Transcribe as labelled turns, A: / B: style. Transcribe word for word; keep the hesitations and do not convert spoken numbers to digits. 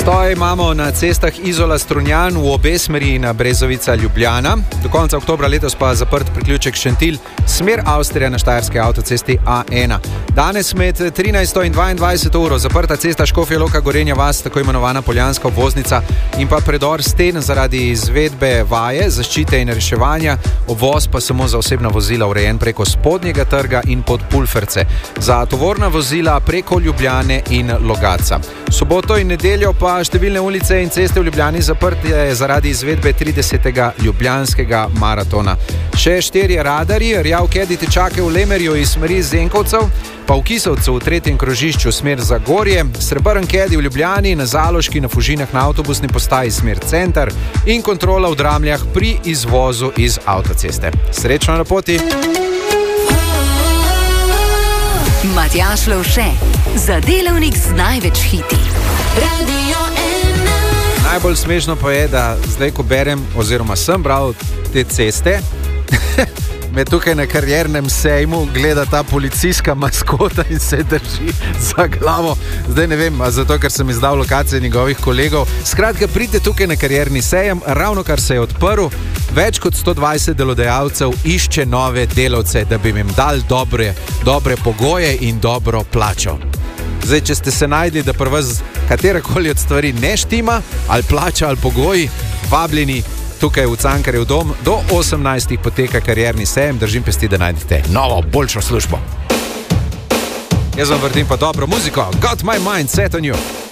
A: Zastoj imamo na cestah Izola-Strunjan v obe smeri na Brezovica-Ljubljana. Do konca oktobra letos pa zaprt priključek Šentilj, smer Avstrija na štajerski avtocesti A ena. Danes med trinajsto in dvaindvajseto uro zaprta cesta Škofja Loka-Gorenja vas, tako imenovana Poljanska obvoznica, in pa predor Sten zaradi izvedbe vaje, zaščite in reševanja, obvoz pa samo za osebna vozila urejen preko Spodnjega trga in pod Pulferce. Za tovorna vozila preko Ljubljane in Logatca. Soboto in nedeljo pa številne ulice in ceste v Ljubljani zaprte zaradi izvedbe tridesetega ljubljanskega maratona. Še štirje radarji, rjav kedi te čakajo v Lemerju iz smeri Zenkovcev, pa v Kisovcu v tretjem krožišču smer Zagorje, srebrn kedi v Ljubljani, na Zaloški, na Fužinah na avtobusni postaji smer Center in kontrola v Dramljah pri izvozu iz avtoceste. Srečno na poti!
B: Matjaž Lovše, za delavnik z največ hiti. Radio ena.
A: Najbolj smešno pa je, da zdaj, ko berem, oziroma sem bral te ceste, me tukaj na kariernem sejmu gleda ta policijska maskota in se drži za glavo. Zdaj ne vem, zato ker sem izdal lokacije njegovih kolegov. Skratka, pridite tukaj na karierni sejem, ravno kar se je odprl, več kot sto dvajset delodajalcev išče nove delavce, da bi jim dali dobre, dobre pogoje in dobro plačo. Zdaj, če ste se najdli, da pri vas katerakoli od stvari ne štima, ali plača, ali pogoji, vabljeni tukaj v Cankarjev dom, do osemnajstih poteka karierni sejem, držim pesti, da najdete novo, boljšo službo. Jaz vam vrtim pa dobro muziko, Got My Mind Set On You.